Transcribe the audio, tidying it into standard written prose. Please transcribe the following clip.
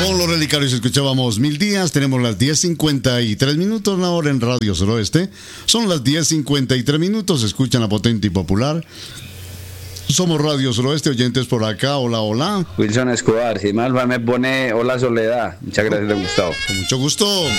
Con los Relicarios escuchábamos Mil Días. Tenemos las 10:53 minutos ahora en Radio Suroeste. Son las 10:53 minutos. Escuchan la Potente y Popular. Somos Radio Suroeste, oyentes por acá. Hola, hola. Wilson Escobar, si mal me pone hola Soledad. Muchas gracias, Gustavo. Con mucho gusto.